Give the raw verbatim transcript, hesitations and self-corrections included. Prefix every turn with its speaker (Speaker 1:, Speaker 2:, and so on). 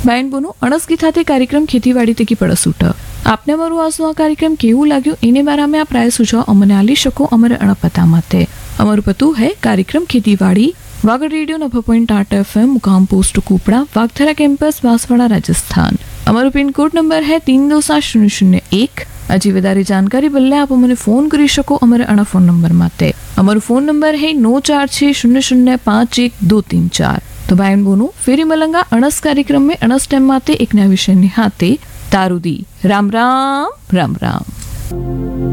Speaker 1: બાયન બોનું અણસ ગીતાતે કાર્યક્રમ ખેતીવાડી તેકી પડસૂટ આપને અમારું આસુ આ કાર્યક્રમ કેવું લાગ્યું એને બારા में आप राय सुझाव अमने आली शको अमरे अणपता माते अमर पतु है कार्यक्रम खेतीवाड़ी वागड़ रेडियो नब्बे पॉइंट आठ एफएम मुकाम पोस्ट कुपड़ा वागथरा कैंपस बांसवाड़ा राजस्थान। अमर पिन कोड नंबर है तीन दो सात शून्य शून्य एक। हजी वधारे जानकारी बदले आप अमने फोन करी शको अमरे अणा फोन नंबर माते अमर फोन नंबर है नौ चार छह शून्य शून्य पांच एक दो तीन चार। तो बायन बोनु फेरी मलंगा अणस कार्यक्रम में अणस टाइम माते एक नया विषय निहाते तारुदी राम राम राम राम।